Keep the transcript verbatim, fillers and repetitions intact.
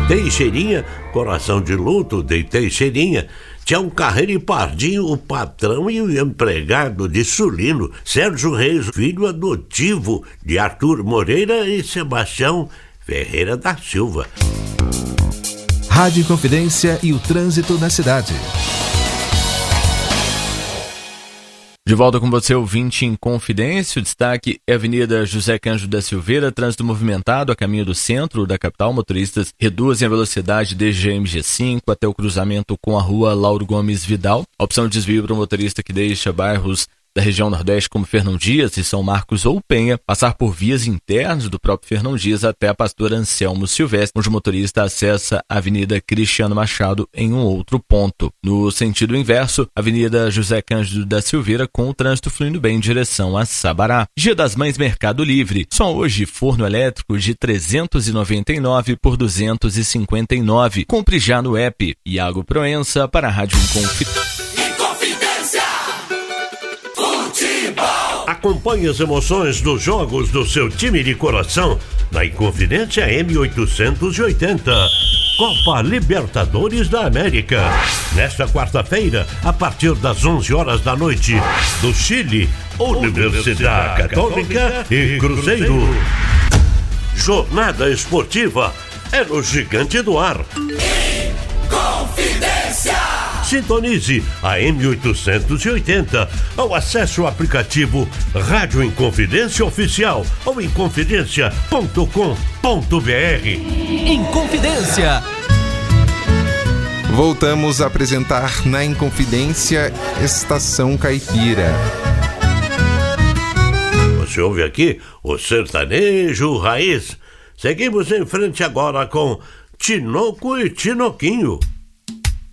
Teixeirinha, coração de luto de Teixeirinha. Tião Carreiro e Pardinho, o patrão e o empregado de Sulino. Sérgio Reis, filho adotivo de Arthur Moreira e Sebastião Ferreira da Silva. Rádio Inconfidência e o trânsito na cidade. De volta com você, ouvinte Inconfidência. O destaque é a Avenida José Cândido da Silveira, trânsito movimentado a caminho do centro da capital. Motoristas reduzem a velocidade desde a M G cinco até o cruzamento com a rua Lauro Gomes Vidal. A opção de desvio para o motorista que deixa bairros da região nordeste como Fernão Dias e São Marcos ou Penha, passar por vias internas do próprio Fernão Dias até a Pastor Anselmo Silvestre, onde o motorista acessa a Avenida Cristiano Machado em um outro ponto. No sentido inverso, Avenida José Cândido da Silveira, com o trânsito fluindo bem em direção a Sabará. Dia das Mães Mercado Livre. Só hoje, forno elétrico de trezentos e noventa e nove por duzentos e cinquenta e nove. Compre já no app. Iago Proença para a Rádio Inconfidência. Acompanhe as emoções dos jogos do seu time de coração na Inconfidência M oitocentos e oitenta. Copa Libertadores da América. Nesta quarta-feira, a partir das onze horas da noite, do Chile, Universidade Católica e Cruzeiro. Jornada esportiva é no Gigante do Ar. Inconfidência! Sintonize a M oitocentos e oitenta ou acesse o aplicativo Rádio Inconfidência Oficial ou inconfidência ponto com ponto b r. Inconfidência. Voltamos a apresentar na Inconfidência Estação Caipira. Você ouve aqui o sertanejo raiz. Seguimos em frente agora com Tinoco e Tinoquinho.